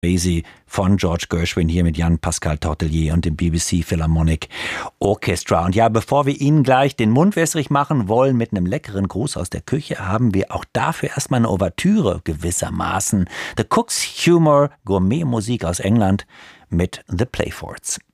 Crazy von George Gershwin hier mit Jan-Pascal Tortelier und dem BBC Philharmonic Orchestra. Und ja, bevor wir Ihnen gleich den Mund wässrig machen wollen mit einem leckeren Gruß aus der Küche, haben wir auch dafür erstmal eine Ouvertüre gewissermaßen. The Cook's Humor, Gourmetmusik aus England mit The Playfords.